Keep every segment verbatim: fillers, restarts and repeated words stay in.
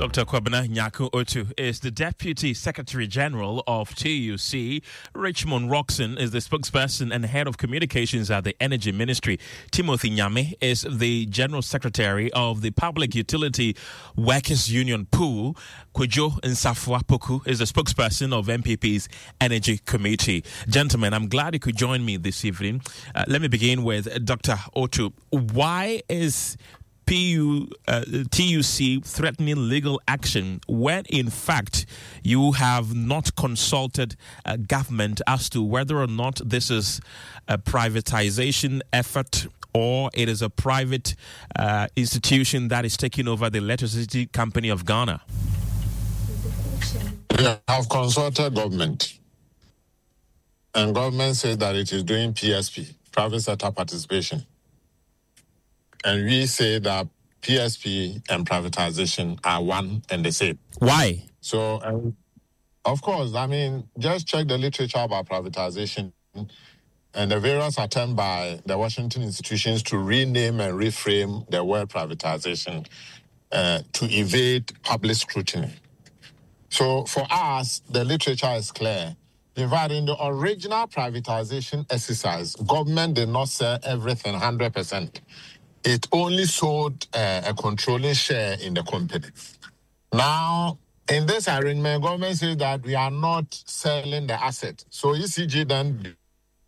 Doctor Kwabena Nyaku Otu is the Deputy Secretary General of T U C. Richmond Roxon is the spokesperson and head of communications at the Energy Ministry. Timothy Nyame is the General Secretary of the Public Utility Workers Union Pool. Kwejo Nsafwa Poku is the spokesperson of M P P's Energy Committee. Gentlemen, I'm glad you could join me this evening. Uh, let me begin with Doctor Otu. Why is P U, uh, T U C threatening legal action when, in fact, you have not consulted uh, government as to whether or not this is a privatization effort or it is a private uh, institution that is taking over the electricity company of Ghana? We have consulted government, and government says that it is doing P S P, private sector participation. And we say that P S P and privatization are one and the same. Why? So, um, of course, I mean, just check the literature about privatization and the various attempts by the Washington institutions to rename and reframe the word privatization uh, to evade public scrutiny. So, for us, the literature is clear. In fact, in the original privatization exercise, government did not sell everything one hundred percent. It only sold uh, a controlling share in the company. Now, in this arrangement, government says that we are not selling the asset. So E C G then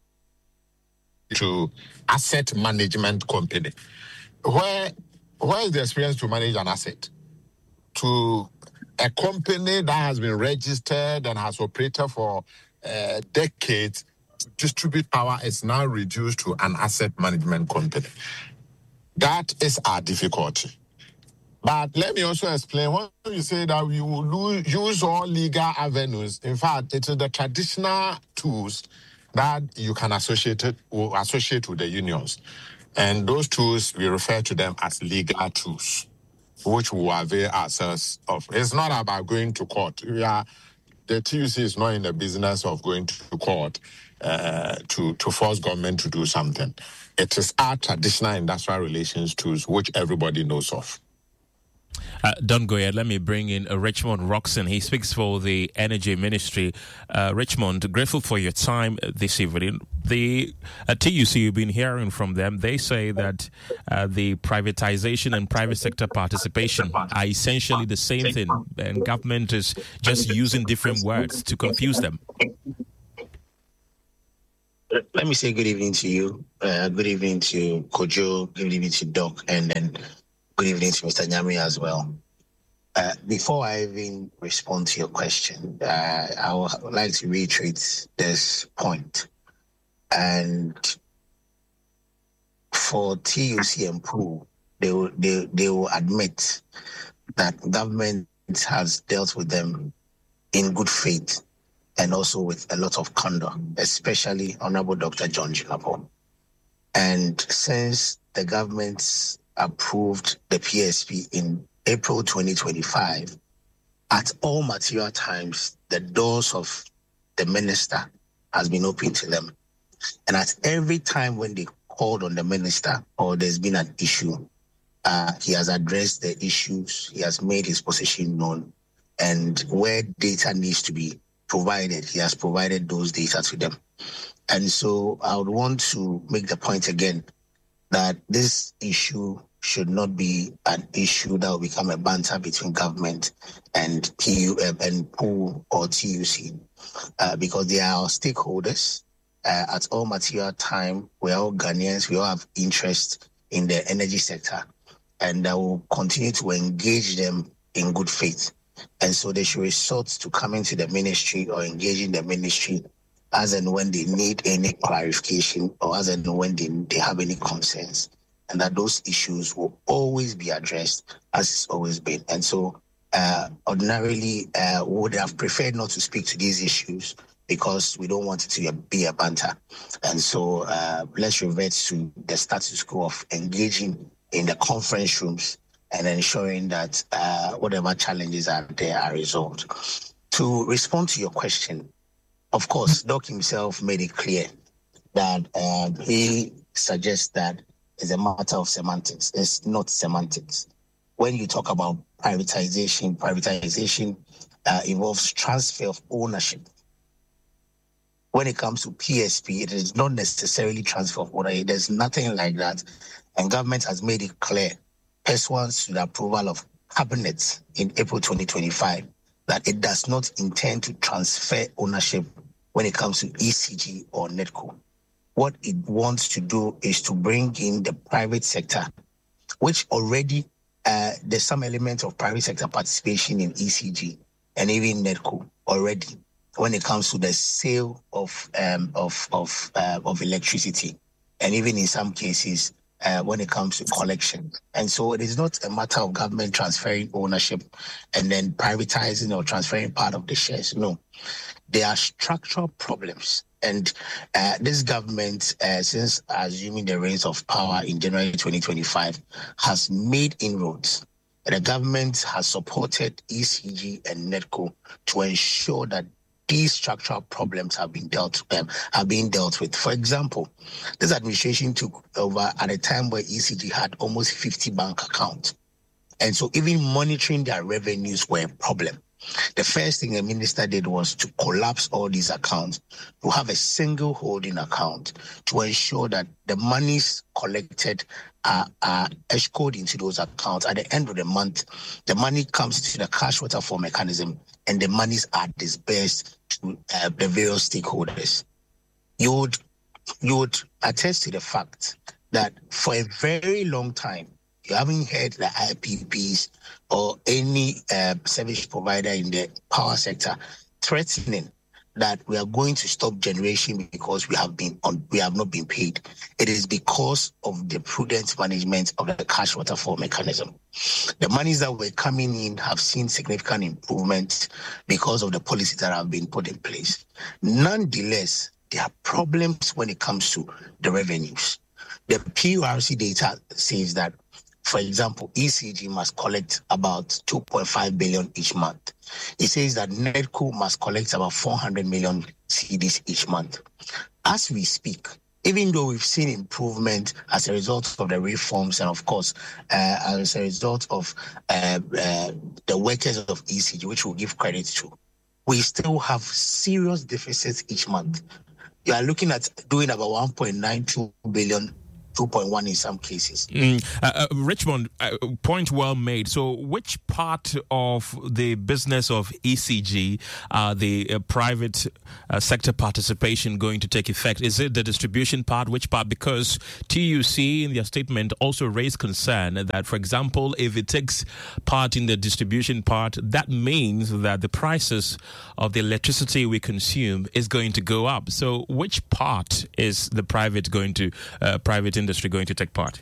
to asset management company. Where, where is the experience to manage an asset? To a company that has been registered and has operated for uh, decades to distribute power is now reduced to an asset management company. That is our difficulty. But let me also explain, when you say that we will lose, use all legal avenues, in fact, it is the traditional tools that you can associate, it, or associate with the unions. And those tools, we refer to them as legal tools, which we avail ourselves of. It's not about going to court. We are, the T U C is not in the business of going to court uh, to, to force government to do something. It is our traditional industrial relations tools, which everybody knows of. Uh, Don Goya, let me bring in uh, Richmond Roxon. He speaks for the Energy Ministry. Uh, Richmond, grateful for your time uh, this evening. The uh, T U C, you've been hearing from them. They say that uh, the privatization and private sector participation are essentially the same thing, and government is just using different words to confuse them. Let me say good evening to you. Uh, good evening to Kojo. Good evening to Doc. And then good evening to Mister Nyame as well. Uh, before I even respond to your question, uh, I would like to reiterate this point. And for T U C and P O O, they will, they, they will admit that government has dealt with them in good faith and also with a lot of candor, especially Honorable Doctor John Jinapor. And since the government approved the P S P in April twenty twenty-five, at all material times, the doors of the minister has been open to them. And at every time when they called on the minister or there's been an issue, uh, he has addressed the issues, he has made his position known, and where data needs to be provided, he has provided those data to them. And so I would want to make the point again that this issue should not be an issue that will become a banter between government and P U M and P O O or T U C, uh, because they are our stakeholders. Uh, at all material time, we are all Ghanaians, we all have interest in the energy sector, and I will continue to engage them in good faith. And so they should resort to coming to the ministry or engaging the ministry as and when they need any clarification or as and when they, they have any concerns. And that those issues will always be addressed as it's always been. And so uh, ordinarily uh, we would have preferred not to speak to these issues because we don't want it to be a banter. And so uh, let's revert to the status quo of engaging in the conference rooms and ensuring that uh, whatever challenges are there are resolved. To respond to your question, of course, Doc himself made it clear that uh, he suggests that it's a matter of semantics. It's not semantics. when you talk about privatization, privatization uh, involves transfer of ownership. When it comes to P S P, it is not necessarily transfer of ownership. There's nothing like that. And government has made it clear, pursuant to the approval of Cabinet in April twenty twenty-five, that it does not intend to transfer ownership when it comes to E C G or NEDCO. What it wants to do is to bring in the private sector, which already uh, there's some element of private sector participation in E C G and even NEDCO already when it comes to the sale of um, of of uh, of electricity, and even in some cases uh, when it comes to collection. And so it is not a matter of government transferring ownership and then privatizing or transferring part of the shares. No, there are structural problems. And uh, this government, uh, since assuming the reins of power in January twenty twenty-five, has made inroads. The government has supported E C G and NEDCO to ensure that these structural problems have been dealt um, are being dealt with. For example, this administration took over at a time where E C G had almost fifty bank accounts. And so even monitoring their revenues were a problem. The first thing the minister did was to collapse all these accounts, to have a single holding account, to ensure that the monies collected are, are escrowed into those accounts. At the end of the month, the money comes to the cash waterfall mechanism and the monies are disbursed to uh, the various stakeholders. You would, you would attest to the fact that for a very long time, you haven't heard the I P Ps or any uh, service provider in the power sector threatening that we are going to stop generation because we have been on, we have not been paid. It is because of the prudent management of the cash waterfall mechanism. The monies that were coming in have seen significant improvement because of the policies that have been put in place. Nonetheless, there are problems when it comes to the revenues. The P U R C data says that, for example, E C G must collect about two point five billion each month. It says that NEDCO must collect about four hundred million C Ds each month. As we speak, even though we've seen improvement as a result of the reforms and, of course, uh, as a result of uh, uh, the workers of E C G, which we'll give credit to, we still have serious deficits each month. You are looking at doing about one point nine two billion, two point one in some cases. Mm, uh, uh, Richmond, uh, point well made. So which part of the business of E C G, uh, the uh, private uh, sector participation going to take effect? Is it the distribution part? Which part? Because T U C in their statement also raised concern that, for example, if it takes part in the distribution part, that means that the prices of the electricity we consume is going to go up. So which part is the private going to, uh, private industry industry going to take part?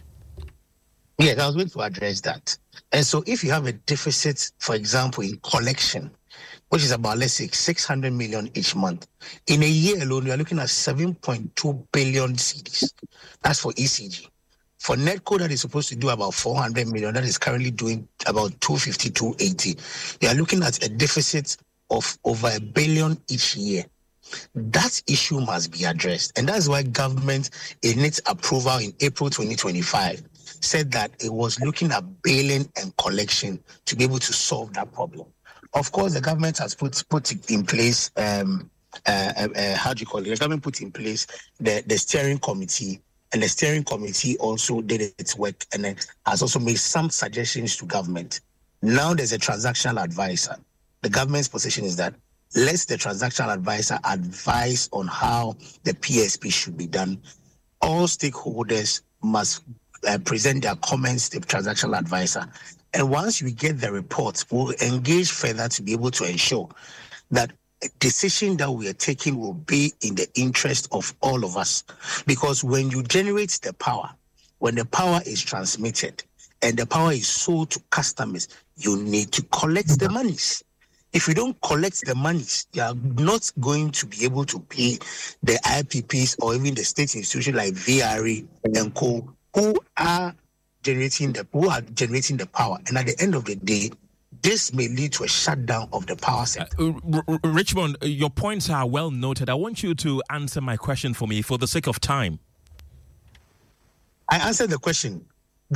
Yes, I was going to address that. And so if you have a deficit, for example, in collection, which is about, let's say, six hundred million each month, in a year alone, you're looking at seven point two billion C Ds. That's for E C G. For NEDCO, that is supposed to do about four hundred million, that is currently doing about two fifty, two eighty. You're looking at a deficit of over a billion each year. That issue must be addressed. And that's why government, in its approval in April twenty twenty-five, said that it was looking at bailing and collection to be able to solve that problem. Of course, the government has put put in place, um, uh, uh, uh, how do you call it? The government put in place the, the steering committee, and the steering committee also did its work and then has also made some suggestions to government. Now there's a transactional advisor. The government's position is that let the transactional advisor advise on how the P S P should be done. All stakeholders must uh, present their comments to the transactional advisor. And once we get the report, we'll engage further to be able to ensure that a decision that we are taking will be in the interest of all of us. Because when you generate the power, when the power is transmitted and the power is sold to customers, you need to collect the monies. If you don't collect the monies, you are not going to be able to pay the I P Ps or even the state institutions like V R A and co, who are generating the who are generating the power. And at the end of the day, this may lead to a shutdown of the power sector. Uh, R- R- Richmond, your points are well noted. I want you to answer my question for me for the sake of time. I answered the question that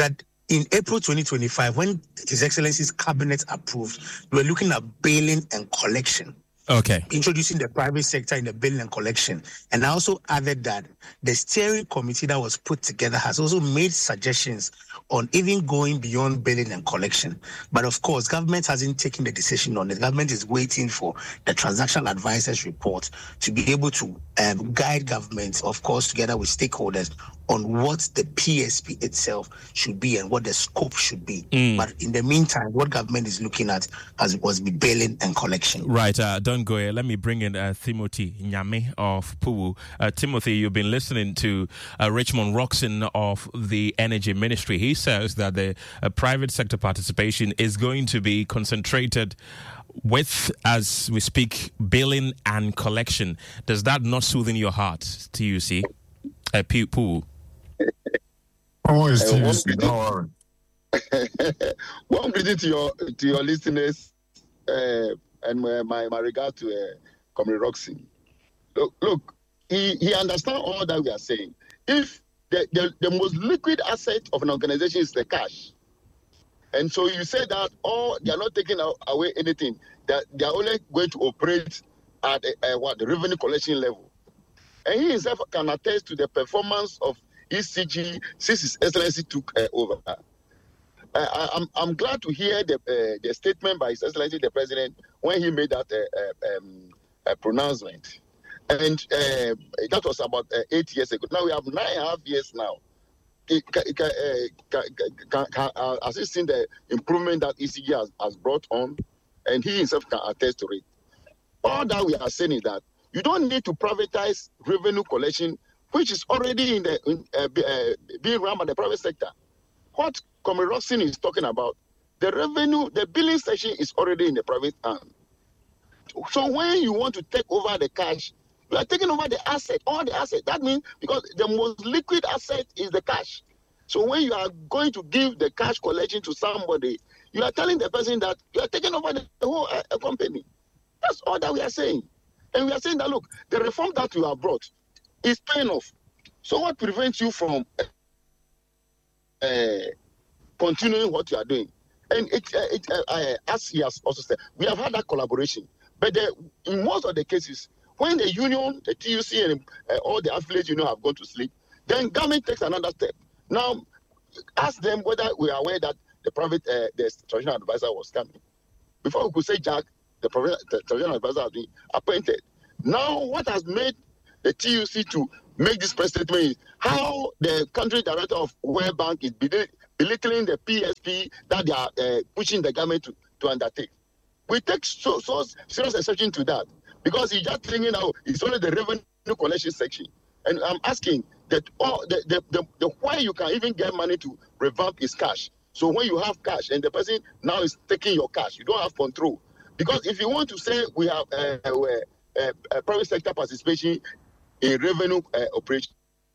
in April twenty twenty-five, when His Excellency's cabinet approved, we were looking at bailing and collection. Okay. Introducing the private sector in the bailing and collection. And I also added that the steering committee that was put together has also made suggestions on even going beyond bailing and collection. But of course, government hasn't taken the decision on it. Government is waiting for the Transactional Advisors report to be able to um, guide government, of course, together with stakeholders, on what the P S P itself should be and what the scope should be. Mm. But in the meantime, what government is looking at has was be bailing and collection. Right. Uh, don't go here. Let me bring in uh, Timothy Nyame of P U W. Uh, Timothy, you've been listening to uh, Richmond Rockson of the Energy Ministry. He says that the uh, private sector participation is going to be concentrated with, as we speak, billing and collection. Does that not soothe in your heart, T U C? Uh, P U W? Oh, it's T U C. Don't worry. One greeting to your to your listeners, uh, and my, my my regard to uh, Comrade Rockson. Look, look, he he understands all that we are saying. If the, the the most liquid asset of an organization is the cash, and so you say that all they are not taking away anything, that they are only going to operate at a, a, what the revenue collection level, and he himself can attest to the performance of E C G since His Excellency took uh, over. Uh, I, I'm I'm glad to hear the uh, the statement by His Excellency the President when he made that uh, uh, um, uh, pronouncement, and uh, that was about uh, eight years ago. Now we have nine and a half years now. It, it, uh, can, can, uh, has he seen the improvement that E C G has, has brought on, and he himself can attest to it. All that we are saying is that you don't need to privatize revenue collection, which is already in the in, uh, uh, being run by the private sector. What Comrade Rockson is talking about, the revenue, the billing section is already in the private hand. So when you want to take over the cash, you are taking over the asset, all the asset. That means because the most liquid asset is the cash. So when you are going to give the cash collection to somebody, you are telling the person that you are taking over the, the whole uh, company. That's all that we are saying. And we are saying that, look, the reform that you have brought is paying off. So what prevents you from uh, continuing what you are doing? And it, uh, it uh, uh, as he has also said, we have had that collaboration. But the, in most of the cases, when the union, the T U C, and uh, all the affiliates union have gone to sleep, then government takes another step. Now, ask them whether we are aware that the private, uh, the traditional advisor was coming. Before we could say Jack, the, the traditional advisor has been appointed. Now, what has made the T U C to make this press statement is how the country director of World Bank is belittling the P S P that they are uh, pushing the government to, to undertake. We take so, so serious exception to that because he's just thinking out it's only the revenue collection section. And I'm asking that all the, the, the, the why you can even get money to revamp is cash. So when you have cash and the person now is taking your cash, you don't have control. Because if you want to say we have uh, uh, uh, uh, private sector participation in revenue uh, operation.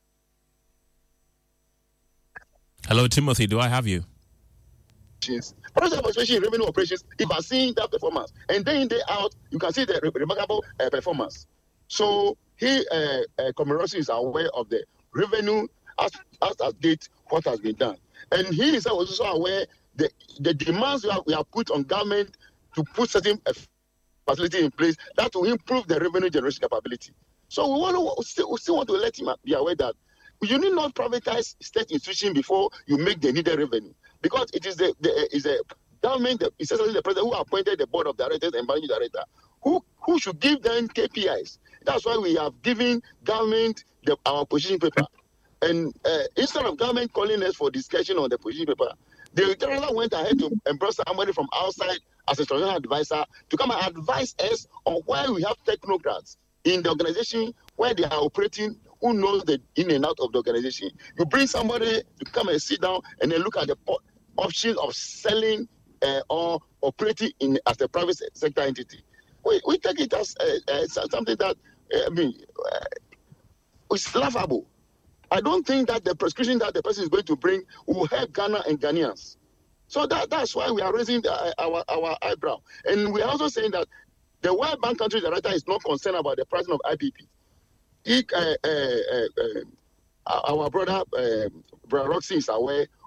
Hello, Timothy. Do I have you? Private sector participation in revenue operations. If I'm seeing that performance, and day in day out, you can see the re- remarkable uh, performance. So he, uh, uh, Comrade Rockson, is aware of the revenue as as at date what has been done, and he is also aware the the demands we have, we have put on government to put certain uh, facility in place that will improve the revenue generation capability. So we want to still, we still want to let him be aware that you need not privatize state institution before you make the needed revenue, because it is the, the is a government, the, essentially the president who appointed the board of directors and managing director who who should give them K P Is. That's why we have given government the, our position paper, and uh, instead of government calling us for discussion on the position paper, the general went ahead to embrace somebody from outside as a traditional advisor to come and advise us on why we have technocrats in the organization where they are operating who knows the in and out of the organization. You bring somebody to come and sit down and then look at the options of selling uh, or operating in as a private sector entity. We, we take it as uh, uh, something that, uh, I mean, uh, it's laughable. I don't think that the prescription that the person is going to bring will help Ghana and Ghanaians. So that, that's why we are raising the, our, our eyebrow. And we are also saying that the World Bank country director is not concerned about the pricing of I P P. He, uh, uh, uh, uh, our brother, uh, Brother Rockson, is aware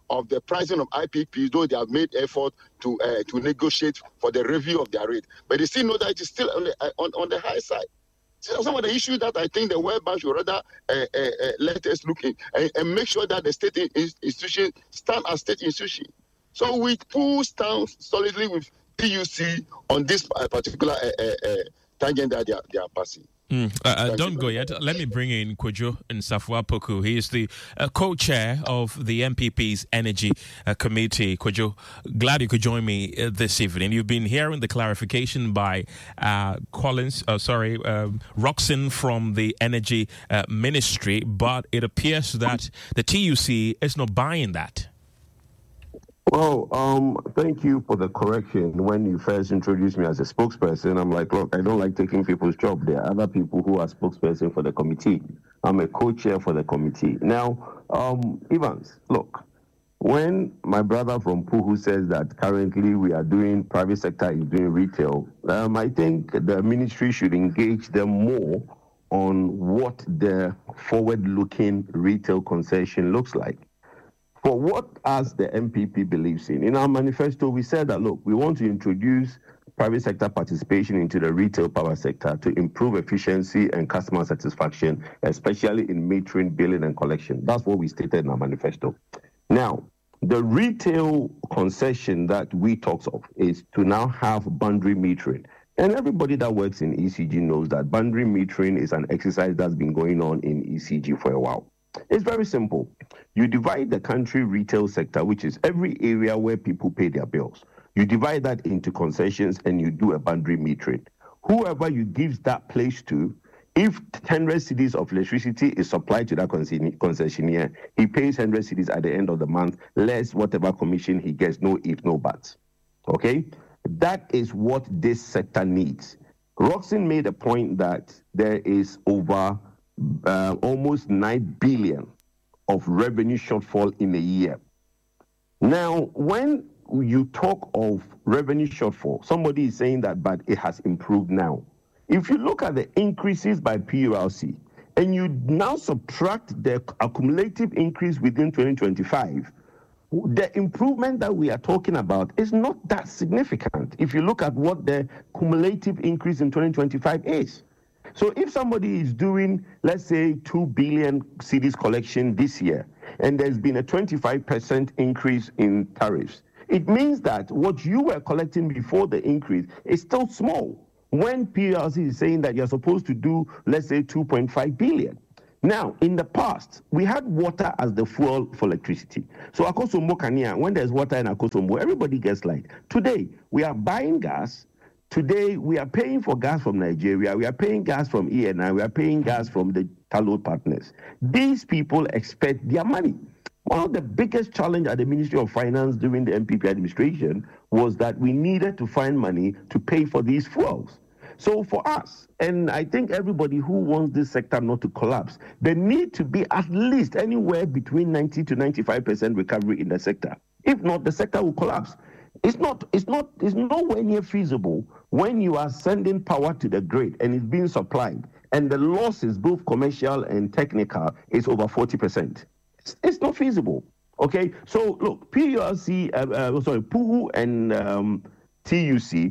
of the pricing of I P Ps, though they have made effort to uh, to negotiate for the review of their rate, but they still know that it is still on the, uh, on, on the high side. So some of the issues that I think the World Bank should rather uh, uh, uh, let us look in and, and make sure that the state institutions stand as state institutions. So we pull stand solidly with T U C on this particular uh, uh, uh, tangent that they are, they are passing. Mm. Uh, uh, don't go yet. Let me bring in Kojo Nsafua Poku. He is the uh, co-chair of the M P P's Energy uh, Committee. Kojo, glad you could join me uh, this evening. You've been hearing the clarification by uh, Collins, uh, sorry, uh, Roxon from the Energy uh, Ministry, but it appears that the T U C is not buying that. Well, um, thank you for the correction. When you first introduced me as a spokesperson, I'm like, look, I don't like taking people's job. There are other people who are spokesperson for the committee. I'm a co-chair for the committee. Now, um, Evans, look, when my brother from Puhu says that currently we are doing, private sector is doing retail, um, I think the ministry should engage them more on what the forward-looking retail concession looks like. For what as the M P P believes in. In our manifesto, we said that, look, we want to introduce private sector participation into the retail power sector to improve efficiency and customer satisfaction, especially in metering, billing, and collection. That's what we stated in our manifesto. Now, the retail concession that we talk of is to now have boundary metering. And everybody that works in E C G knows that boundary metering is an exercise that's been going on in E C G for a while. It's very simple. You divide the country retail sector, which is every area where people pay their bills. You divide that into concessions and you do a boundary metering. Whoever you give that place to, if one hundred cedis of electricity is supplied to that concessionaire, he pays one hundred cedis at the end of the month, less whatever commission he gets, no if, no buts. Okay? That is what this sector needs. Roxon made a point that there is over uh, almost nine billion of revenue shortfall in a year. Now, when you talk of revenue shortfall, somebody is saying that, but it has improved now. If you look at the increases by P U L C, and you now subtract the accumulative increase within twenty twenty-five, the improvement that we are talking about is not that significant if you look at what the cumulative increase in twenty twenty-five is. So if somebody is doing, let's say, two billion cedis collection this year, and there's been a twenty-five percent increase in tariffs, it means that what you were collecting before the increase is still small. When P L C is saying that you're supposed to do, let's say, two point five billion. Now, in the past, we had water as the fuel for electricity. So Akosombo Kania, when there's water in Akosombo, everybody gets light. Today, we are buying gas. Today, we are paying for gas from Nigeria. We are paying gas from E N I. We are paying gas from the Tallow partners. These people expect their money. One of the biggest challenges at the Ministry of Finance during the M P P administration was that we needed to find money to pay for these fuels. So for us, and I think everybody who wants this sector not to collapse, there need to be at least anywhere between ninety to ninety-five percent recovery in the sector. If not, the sector will collapse. It's not, it's not, it's nowhere near feasible when you are sending power to the grid and it's being supplied, and the losses, both commercial and technical, is over forty percent. It's, it's not feasible. Okay, so look, P U L C, uh, uh, sorry, Puhu and um, T U C.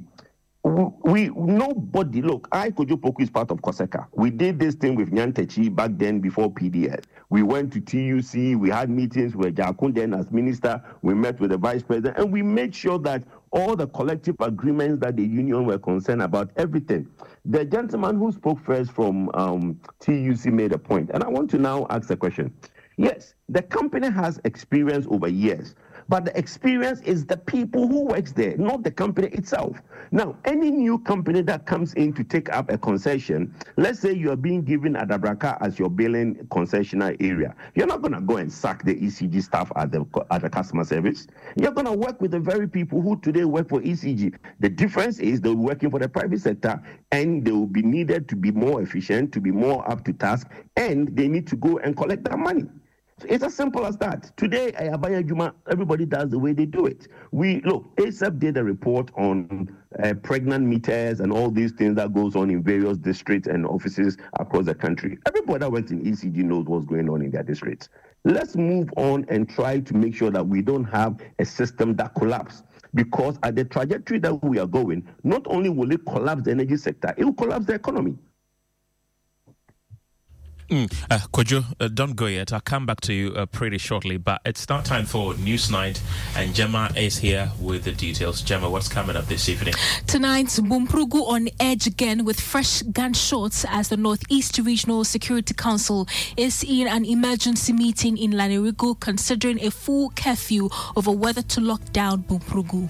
We, nobody, look, I, Kojo Poku, is part of COSECA. We did this thing with Nyantechi back then before P D S. We went to T U C, we had meetings with Jakun then as minister, we met with the vice president, and we made sure that all the collective agreements that the union were concerned about, everything. The gentleman who spoke first from um, T U C made a point, and I want to now ask a question. Yes, the company has experience over years, but the experience is the people who works there, not the company itself. Now, any new company that comes in to take up a concession, let's say you are being given Adabraka as your billing concessionaire area, you're not going to go and sack the E C G staff at the, at the customer service. You're going to work with the very people who today work for E C G. The difference is they're working for the private sector, and they will be needed to be more efficient, to be more up to task, and they need to go and collect that money. It's as simple as that. Today, Ayabaya Juma, everybody does the way they do it. We look, A S A P did a report on uh, pregnant meters and all these things that goes on in various districts and offices across the country. Everybody that went in E C G knows what's going on in their districts. Let's move on and try to make sure that we don't have a system that collapses. Because at the trajectory that we are going, not only will it collapse the energy sector, it will collapse the economy. Mm. Uh, Kojo, uh, don't go yet. I'll come back to you uh, pretty shortly. But it's now time for Newsnight, and Gemma is here with the details. Gemma, what's coming up this evening? Tonight, Bumprugu on edge again with fresh gunshots as the Northeast Regional Security Council is in an emergency meeting in Lanerigu considering a full curfew over whether to lock down Bumprugu.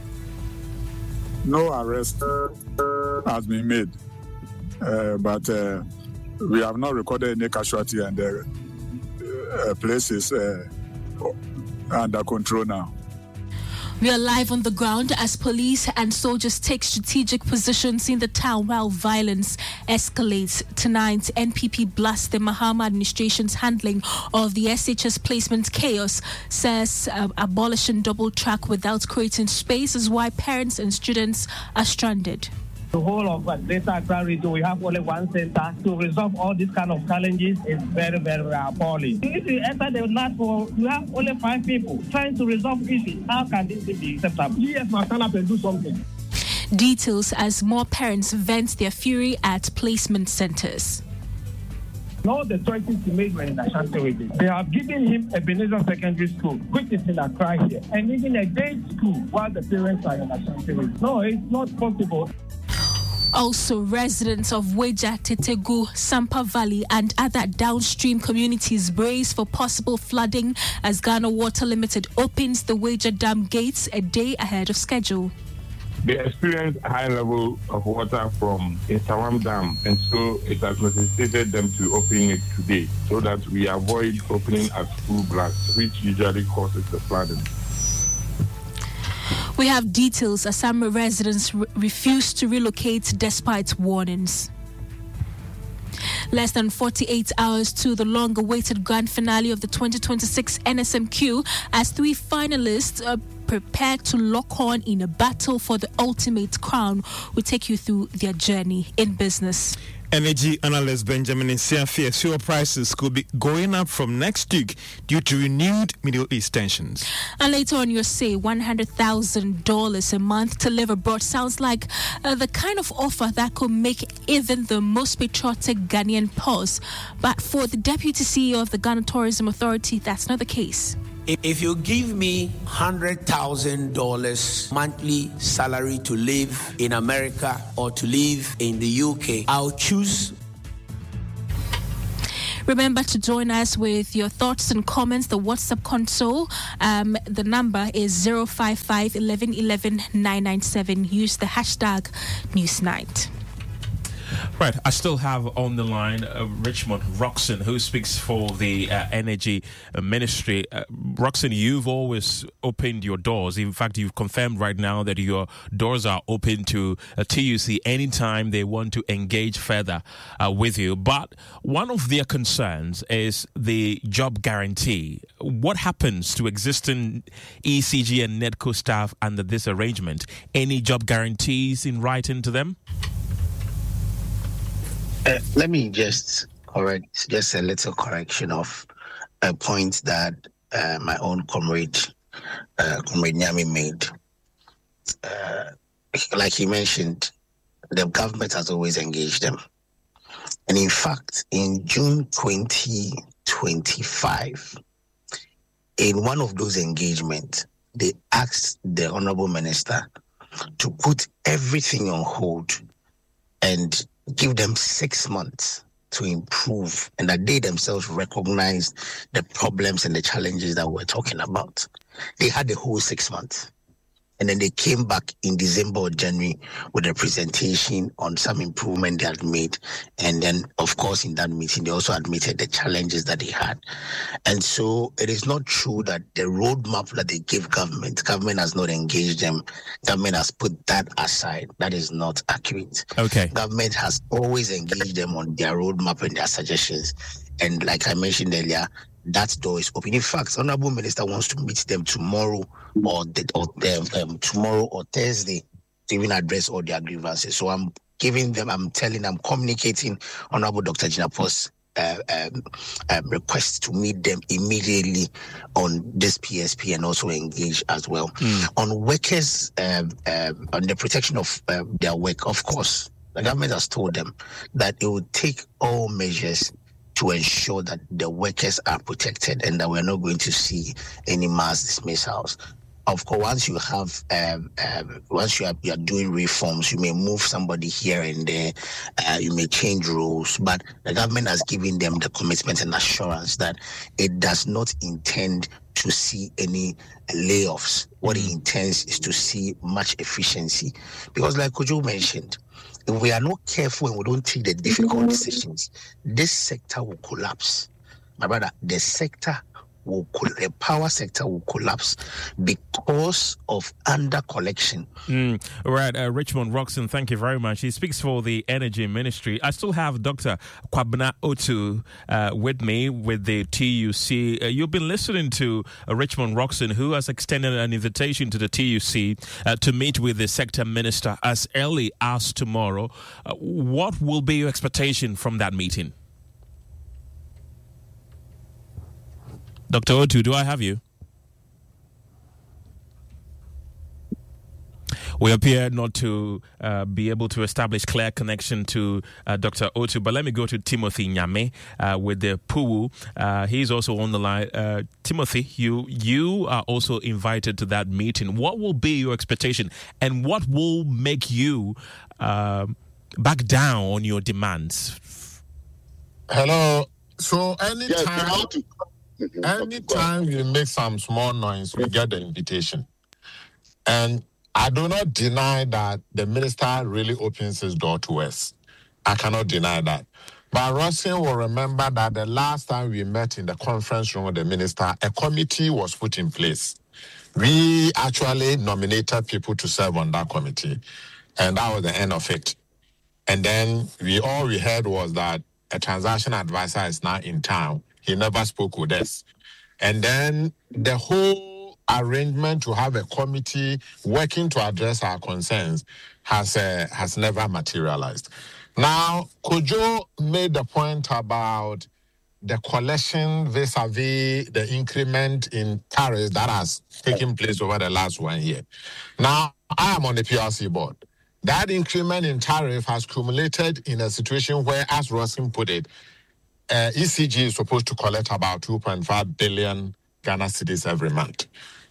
No arrest has been made, uh, but uh, we have not recorded any casualty, and the uh, place is uh, under control now. We are live on the ground as police and soldiers take strategic positions in the town while violence escalates. Tonight, N P P blasts the Mahama administration's handling of the S H S placement chaos, says uh, abolishing double track without creating space is why parents and students are stranded. The whole of uh, Greater Accra region, we have only one center to resolve all these kind of challenges. Is very, very appalling. If you enter the last for, you have only five people trying to resolve issues. How can this be acceptable? G S must stand up and do something. Details as more parents vent their fury at placement centers. All the choices he made were in Ashanti region. They have given him Ebenezer Secondary School, which is in Accra here, and even a day school while the parents are in Ashanti region. No, it's not possible. Also, residents of Weja, Tetegu, Sampa Valley and other downstream communities brace for possible flooding as Ghana Water Limited opens the Weja Dam gates a day ahead of schedule. They experienced a high level of water from Insawam Dam, and so it has necessitated them to open it today so that we avoid opening at full blast, which usually causes the flooding. We have details as some residents re- refuse to relocate despite warnings. Less than forty-eight hours to the long-awaited grand finale of the twenty twenty-six N S M Q as three finalists are prepared to lock on in a battle for the ultimate crown. We'll take you through their journey in business. Energy analyst Benjamin Nsia fears fuel prices could be going up from next week due to renewed Middle East tensions. And later on, you'll say one hundred thousand dollars a month to live abroad sounds like uh, the kind of offer that could make even the most patriotic Ghanaian pause. But for the Deputy C E O of the Ghana Tourism Authority, that's not the case. If you give me one hundred thousand dollars monthly salary to live in America or to live in the U K, I'll choose. Remember to join us with your thoughts and comments. The WhatsApp console, um, the number is zero five five, one one one one, nine nine seven. Use the hashtag Newsnight. Right, I still have on the line uh, Richmond Roxon, who speaks for the uh, Energy uh, Ministry. Uh, Roxon, you've always opened your doors. In fact, you've confirmed right now that your doors are open to uh, T U C anytime they want to engage further uh, with you. But one of their concerns is the job guarantee. What happens to existing E C G and NEDCO staff under this arrangement? Any job guarantees in writing to them? Uh, let me just correct, just a little correction of a point that uh, my own comrade, uh, Comrade Nyami made. Uh, like he mentioned, the government has always engaged them. And in fact, in June twenty twenty-five, in one of those engagements, they asked the Honorable Minister to put everything on hold and give them six months to improve, and that they themselves recognized the problems and the challenges that we're talking about. They had the whole six months. And then they came back in December or January with a presentation on some improvement they had made. And then, of course, in that meeting, they also admitted the challenges that they had. And so it is not true that the roadmap that they give government, government has not engaged them. Government has put that aside. That is not accurate. Okay. Government has always engaged them on their roadmap and their suggestions. And like I mentioned earlier, that door is open. In fact, Honorable Minister wants to meet them tomorrow or the, or the, um, tomorrow or Thursday to even address all their grievances. So I'm giving them, I'm telling, I'm communicating Honorable Doctor Jinapos Uh, um, um, request to meet them immediately on this P S P and also engage as well. Mm. On workers, um, um, on the protection of uh, their work, of course, the government has told them that it will take all measures to ensure that the workers are protected and that we're not going to see any mass dismissals. Of course, once you have, um, um, once you are, you are doing reforms, you may move somebody here and there, uh, you may change rules, but the government has given them the commitment and assurance that it does not intend to see any layoffs. What it intends is to see much efficiency. Because like Kojo mentioned, if we are not careful and we don't take the difficult decisions, this sector will collapse. My brother, the sector will the power sector will collapse because of under collection. Mm, right, uh, Richmond Roxon, thank you very much. He speaks for the Energy Ministry. I still have Doctor Kwabena Otu uh, with me with the T U C. Uh, you've been listening to uh, Richmond Roxon, who has extended an invitation to the T U C uh, to meet with the sector minister as early as tomorrow. Uh, what will be your expectation from that meeting? Doctor Otu, do I have you? We appear not to uh, be able to establish clear connection to uh, Doctor Otu, but let me go to Timothy Nyame uh, with the P U W. Uh, he's also on the line. Uh, Timothy, you you are also invited to that meeting. What will be your expectation, and what will make you uh, back down on your demands? Hello. So anytime... Yes, Anytime you make some small noise, we get the invitation. And I do not deny that the minister really opens his door to us. I cannot deny that. But Rosin will remember that the last time we met in the conference room with the minister, a committee was put in place. We actually nominated people to serve on that committee. And that was the end of it. And then we all we heard was that a transaction advisor is now in town. He never spoke with us. And then the whole arrangement to have a committee working to address our concerns has uh, has never materialized. Now, Kojo made the point about the collection vis-a-vis the increment in tariffs that has taken place over the last one year. Now, I am on the P R C board. That increment in tariff has accumulated in a situation where, as Rosin put it, Uh, E C G is supposed to collect about two point five billion Ghana cedis every month.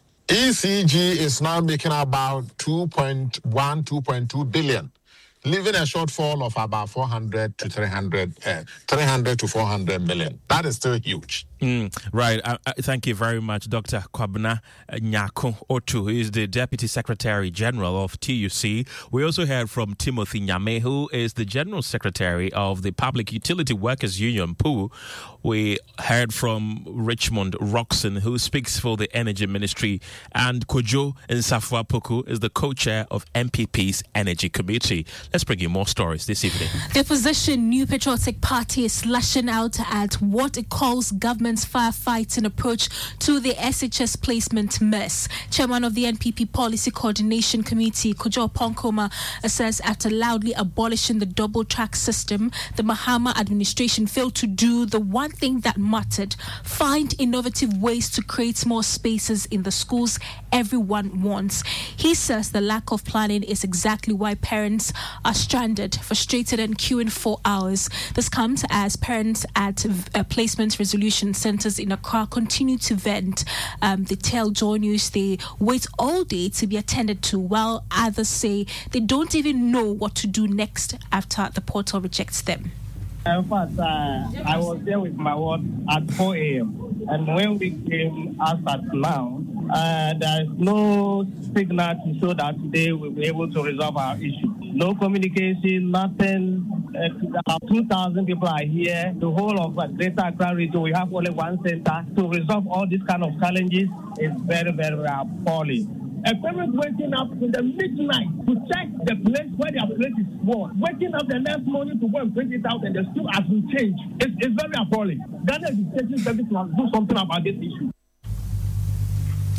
E C G is now making about two point one, two point two billion, leaving a shortfall of about four hundred to three hundred, uh, three hundred to four hundred million. That is still huge. Mm, right. Uh, uh, thank you very much, Doctor Kwabena Nyako Otu, who is the Deputy Secretary General of T U C. We also heard from Timothy Nyame, who is the General Secretary of the Public Utility Workers Union, P U W. We heard from Richmond Roxon, who speaks for the Energy Ministry, and Kojo Nsafua Poku is the co-chair of M P P's Energy Committee. Let's bring you more stories this evening. The opposition New Patriotic Party is lashing out at what it calls government firefighting approach to the S H S placement mess. Chairman of the N P P Policy Coordination Committee, Kojo Ponkoma, says after loudly abolishing the double track system, the Mahama administration failed to do the one thing that mattered: find innovative ways to create more spaces in the schools everyone wants. He says the lack of planning is exactly why parents are stranded, frustrated, and queuing for hours. This comes as parents at uh, placement resolution centers in Accra continue to vent. Um, they tell Joy News they wait all day to be attended to, while others say they don't even know what to do next after the portal rejects them. In fact, uh, I was there with my ward at four a.m. and when we came as at now, uh, there is no signal to show that today we'll be able to resolve our issue. No communication, nothing. Uh, two thousand people are here. The whole of uh, Greater Accra region, we have only one center to resolve all these kind of challenges. Is very, very appalling. A parent waking up in the midnight to check the place where their place is sworn. Waking up the next morning to go and print it out, and the school has been changed. It's, it's very appalling. Ghana is taking service to do something about this issue.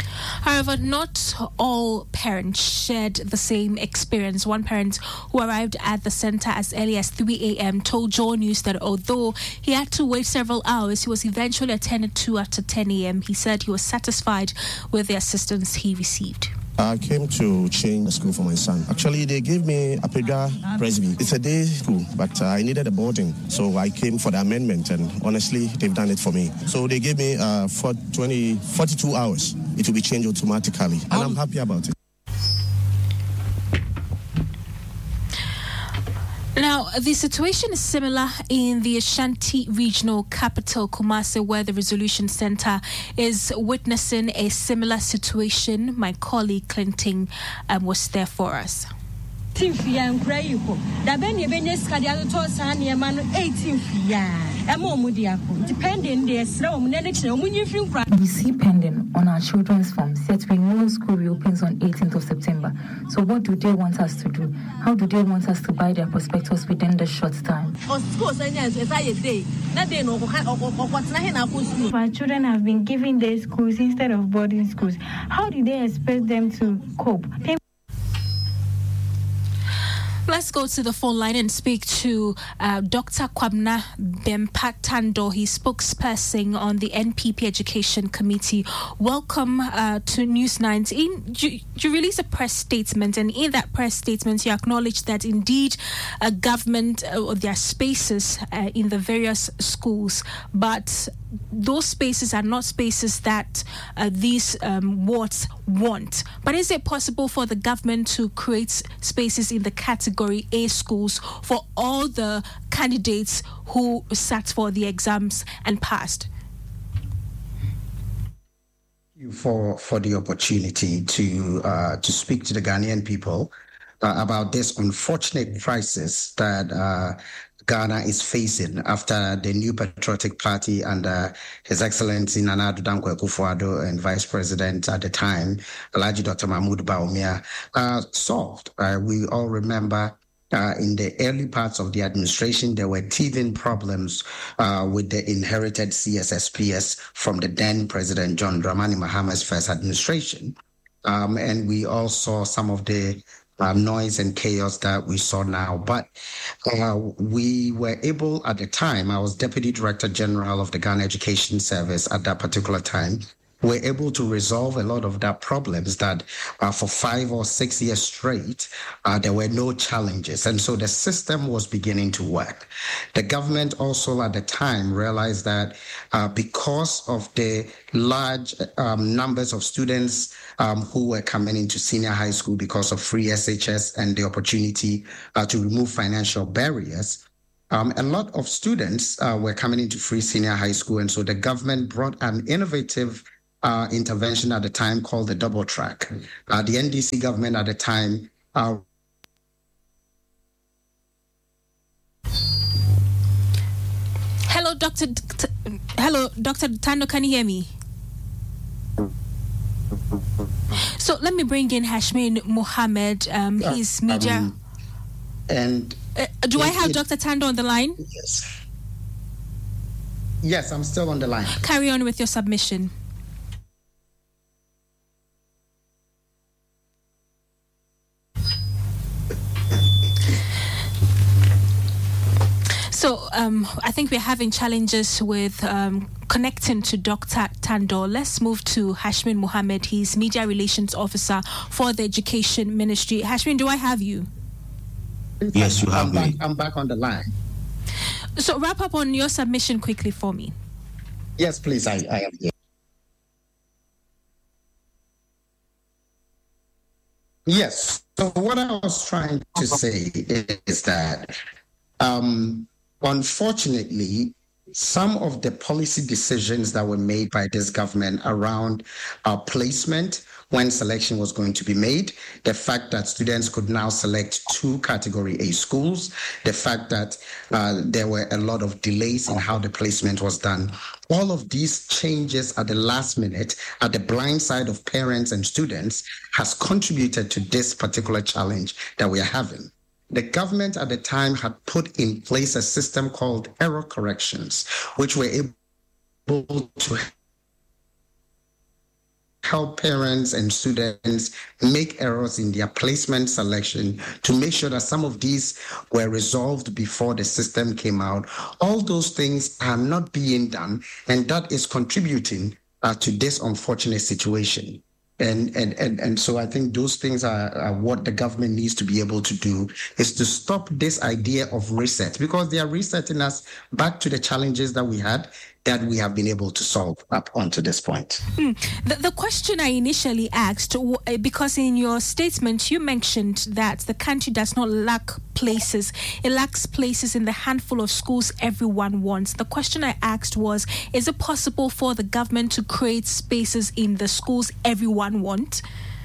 However, not all parents shared the same experience. One parent who arrived at the center as early as three a.m. told Joy News that although he had to wait several hours, he was eventually attended to after ten a.m. He said he was satisfied with the assistance he received. I came to change the school for my son. Actually, they gave me a Apega Presby. It's a day school, but uh, I needed a boarding. So I came for the amendment, and honestly, they've done it for me. So they gave me uh, for twenty, forty-two hours. It will be changed automatically, and I'm happy about it. Now, the situation is similar in the Ashanti regional capital, Kumasi, where the Resolution Center is witnessing a similar situation. My colleague Clinton um, was there for us. Depending We see pending on our children's forms, yet we know school reopens on eighteenth of September. So what do they want us to do? How do they want us to buy their prospectus within the short time? Our children have been given day schools instead of boarding schools. How do they expect them to cope? They Let's go to the phone line and speak to uh, Doctor Kwabena Bempah Tando, his spokesperson on the N P P Education Committee. Welcome uh, to News nine. In, you, you released a press statement, and in that press statement, you acknowledged that indeed a government uh, or there are spaces uh, in the various schools, but those spaces are not spaces that uh, these um, wards want. But is it possible for the government to create spaces in the category A schools for all the candidates who sat for the exams and passed? Thank you for, for the opportunity to uh, to speak to the Ghanaian people uh, about this unfortunate crisis that uh, Ghana is facing after the new Patriotic Party under His Excellency Nana Addo Dankwa Akufo-Addo and Vice President at the time, Alhaji Doctor Mahmoud Bawumia, uh, solved. Uh, we all remember uh, in the early parts of the administration, there were teething problems uh, with the inherited C S S P S from the then President John Dramani Mahama's first administration. Um, and we all saw some of the Uh, noise and chaos that we saw now. But uh, we were able at the time, I was Deputy Director General of the Ghana Education Service at that particular time, were able to resolve a lot of that problems that uh, for five or six years straight, uh, there were no challenges. And so the system was beginning to work. The government also at the time realized that uh, because of the large um, numbers of students um, who were coming into senior high school because of free S H S and the opportunity uh, to remove financial barriers, Um, a lot of students uh, were coming into free senior high school. And so the government brought an innovative Uh, intervention at the time called the double track. Uh, the N D C government at the time. Uh, Hello, Doctor T- Hello, Doctor Tando. Can you hear me? So let me bring in Hashmin Mohammed. Um, his media. Um, and uh, do it, I have it, Doctor Tando on the line? Yes. Yes, I'm still on the line. Carry on with your submission. So um, I think we're having challenges with um, connecting to Doctor Tando. Let's move to Hashmin Mohammed. He's Media Relations Officer for the Education Ministry. Hashmin, do I have you? Yes, you have I'm me. Back, I'm back on the line. So wrap up on your submission quickly for me. Yes, please. I, I am here. Yes. So what I was trying to say is that um, unfortunately, some of the policy decisions that were made by this government around our placement when selection was going to be made, the fact that students could now select two category A schools, the fact that uh, there were a lot of delays in how the placement was done, all of these changes at the last minute, at the blind side of parents and students, has contributed to this particular challenge that we are having. The government at the time had put in place a system called error corrections, which were able to help parents and students make errors in their placement selection to make sure that some of these were resolved before the system came out. All those things are not being done, and that is contributing uh, to this unfortunate situation. And, and and and so I think those things are, are what the government needs to be able to do, is to stop this idea of reset, because they are resetting us back to the challenges that we had, that we have been able to solve up onto this point. Mm. The, the question I initially asked, because in your statement you mentioned that the country does not lack places. It lacks places in the handful of schools everyone wants. The question I asked was, is it possible for the government to create spaces in the schools everyone wants?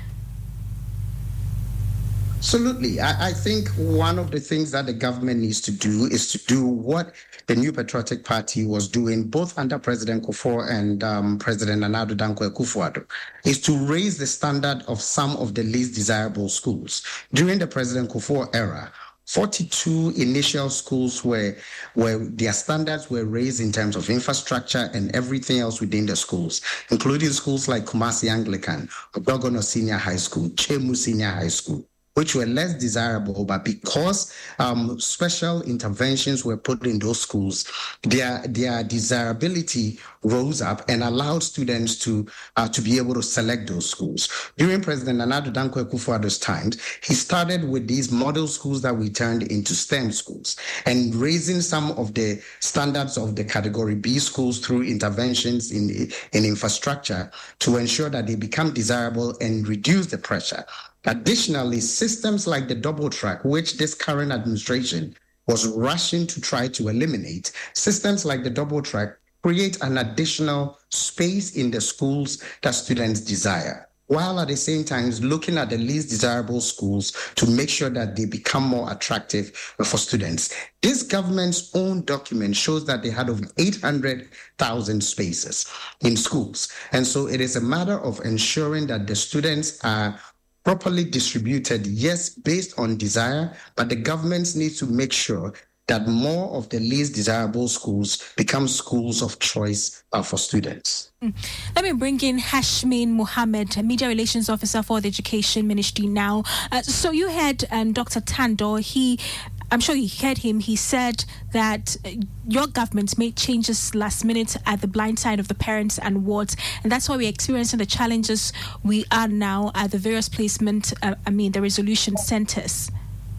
Absolutely. I, I think one of the things that the government needs to do is to do what the New Patriotic Party was doing, both under President Kufuor and um, President Nana Addo Dankwa Akufo-Addo, is to raise the standard of some of the least desirable schools. During the President Kufuor era, forty-two initial schools were where their standards were raised in terms of infrastructure and everything else within the schools, including schools like Kumasi Anglican, Ogogono Senior High School, Chemu Senior High School, which were less desirable, but because um, special interventions were put in those schools, their their desirability rose up and allowed students to uh, to be able to select those schools. During President Nana Addo Dankwa Akufo-Addo's time, he started with these model schools that we turned into STEM schools, and raising some of the standards of the Category B schools through interventions in, in infrastructure to ensure that they become desirable and reduce the pressure. Additionally, systems like the double track, which this current administration was rushing to try to eliminate, systems like the double track create an additional space in the schools that students desire, while at the same time looking at the least desirable schools to make sure that they become more attractive for students. This government's own document shows that they had over eight hundred thousand spaces in schools. And so it is a matter of ensuring that the students are properly distributed, yes, based on desire, but the government needs to make sure that more of the least desirable schools become schools of choice uh, for students. Mm. Let me bring in Hashmin Mohammed, Media Relations Officer for the Education Ministry now. Uh, so you heard um, Doctor Tando. He I'm sure you heard him. He said that your government made changes last minute at the blind side of the parents and wards, and that's why we're experiencing the challenges we are now at the various placement, uh, I mean, the resolution centers.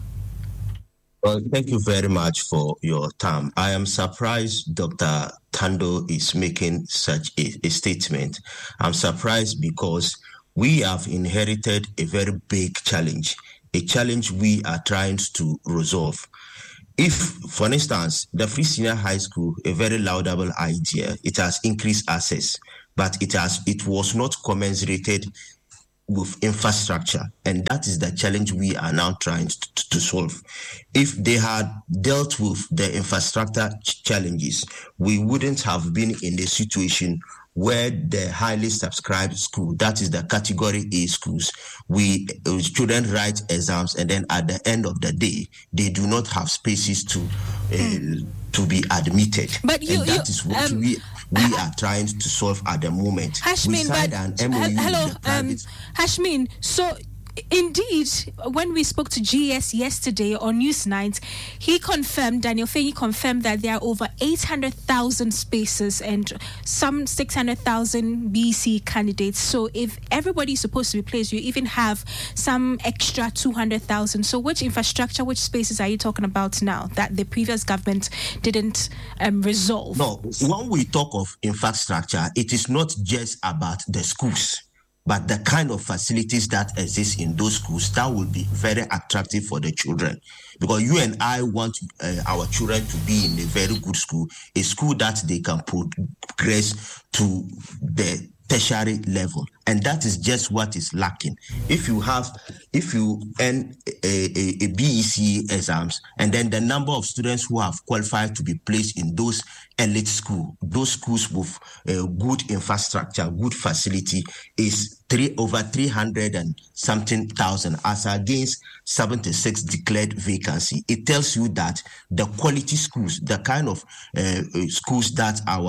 Well, thank you very much for your time. I am surprised Doctor Tando is making such a, a statement. I'm surprised because we have inherited a very big challenge. A challenge we are trying to resolve. If, for instance, the Free Senior High School, a very laudable idea, it has increased access, but it has it was not commensurated with infrastructure, and that is the challenge we are now trying to, to solve. If they had dealt with the infrastructure ch- challenges, we wouldn't have been in the situation where the highly subscribed school, that is the category A schools, we uh, students write exams, and then at the end of the day, they do not have spaces to uh, mm. to be admitted. But you, and that you, is what um, we we uh, are trying to solve at the moment. Hashmin, but an M O U hello, um, Hashmin. So. Indeed, when we spoke to G S yesterday on Newsnight, he confirmed, Daniel Fahey confirmed that there are over eight hundred thousand spaces and some six hundred thousand B C candidates. So if everybody is supposed to be placed, you even have some extra two hundred thousand. So which infrastructure, which spaces are you talking about now that the previous government didn't um, resolve? No, when we talk of infrastructure, it is not just about the schools, but the kind of facilities that exist in those schools that will be very attractive for the children. Because you and I want uh, our children to be in a very good school, a school that they can progress to the tertiary level. And that is just what is lacking. If you have, if you earn a, a, a B E C exams, and then the number of students who have qualified to be placed in those elite schools, those schools with uh, good infrastructure, good facility, is three over three hundred and something thousand, as against seventy-six declared vacancy. It tells you that the quality schools, the kind of uh, schools that our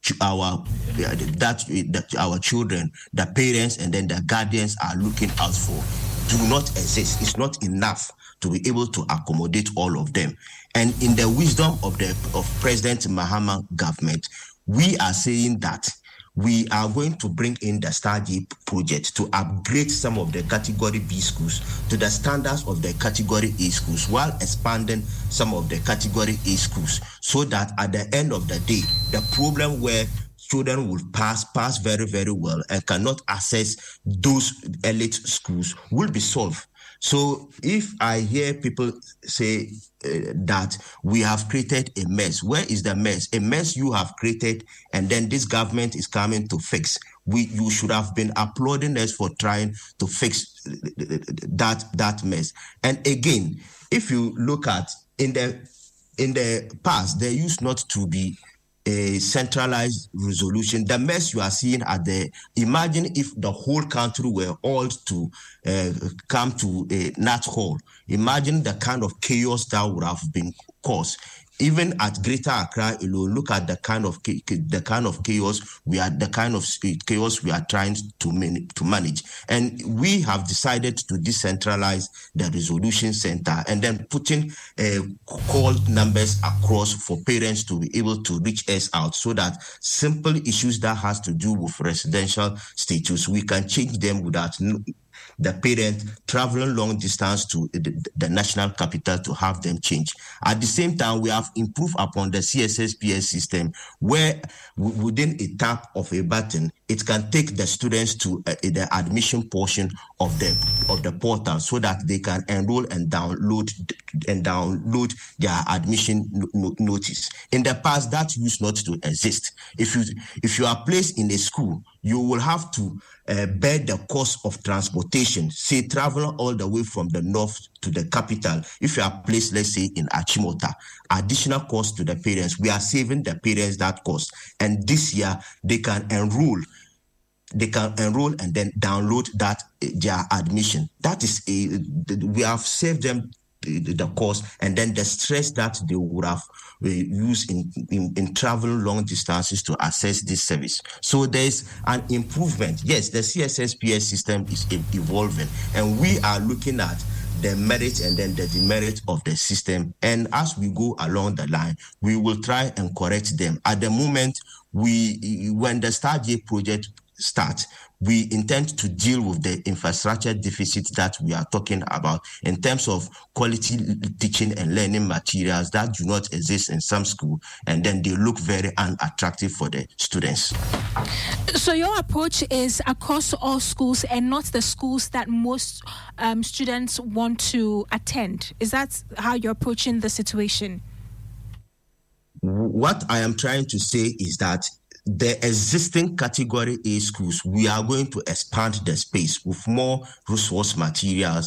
our that, that our children, the parents, and then the guardians are looking out for do not exist. It's not enough to be able to accommodate all of them. And in the wisdom of the of President Mahama government, we are saying that we are going to bring in the StarG project to upgrade some of the Category B schools to the standards of the Category A schools while expanding some of the Category A schools, so that at the end of the day, the problem where children will pass, pass very, very well and cannot access those elite schools will be solved. So if I hear people say uh, that we have created a mess, where is the mess? A mess you have created, and then this government is coming to fix. We, you should have been applauding us for trying to fix that that mess. And again, if you look at in the in the past, there used not to be a centralized resolution. The mess you are seeing at the, imagine if the whole country were all to uh, come to a Nat Hall. Imagine the kind of chaos that would have been caused. Even at Greater Accra alone, look at the kind of the kind of chaos we are, the kind of chaos we are trying to man, to manage. And we have decided to decentralize the resolution center and then putting uh, call numbers across for parents to be able to reach us out, so that simple issues that has to do with residential status, we can change them without the parent traveling long distance to the, the national capital to have them change. At the same time, we have improved upon the C S S P S system, where w- within a tap of a button, it can take the students to uh, the admission portion of the of the portal, so that they can enroll and download and download their admission no- notice. In the past, that used not to exist. If you if you are placed in a school, you will have to uh, bear the cost of transportation, say travel all the way from the north to the capital. If you are placed, let's say, in Achimota, additional cost to the parents. We are saving the parents that cost. And this year, they can enroll. They can enroll and then download that uh, their admission. That is, a, we have saved them the cost, and then the stress that they would have uh, used in, in, in traveling long distances to access this service. So there's an improvement. Yes, the C S S P S system is evolving, and we are looking at the merit and then the demerit of the system. And as we go along the line, we will try and correct them. At the moment, we when the StarG project starts, we intend to deal with the infrastructure deficit that we are talking about in terms of quality teaching and learning materials that do not exist in some schools, and then they look very unattractive for the students. So your approach is across all schools and not the schools that most um, students want to attend. Is that how you're approaching the situation? What I am trying to say is that the existing Category A schools, we are going to expand the space with more resource materials